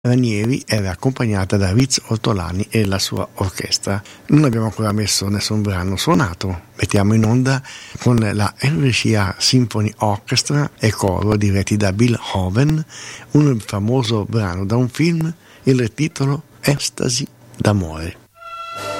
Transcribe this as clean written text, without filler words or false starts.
Ranieri era accompagnata da Riz Ortolani e la sua orchestra. Non abbiamo ancora messo nessun brano suonato. Mettiamo in onda con la NRCA Symphony Orchestra e coro diretti da Bill Hoven un famoso brano da un film, il titolo Estasi d'amore.